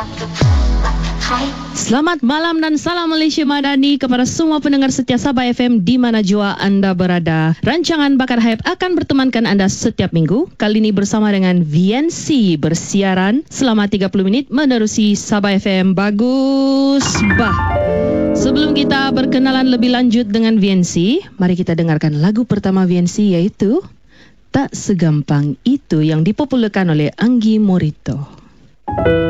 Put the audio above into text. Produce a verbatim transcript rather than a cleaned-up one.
Selamat malam dan salam Malaysia Madani kepada semua pendengar setia Sabah F M di mana jua anda berada. Rancangan Bakat Hype akan bertemankan anda setiap minggu. Kali ini bersama dengan V N C bersiaran selama tiga puluh minit menerusi Sabah F M. Bagus bah. Sebelum kita berkenalan lebih lanjut dengan V N C, mari kita dengarkan lagu pertama V N C, iaitu Tak Segampang Itu yang dipopularkan oleh Anggi Morito.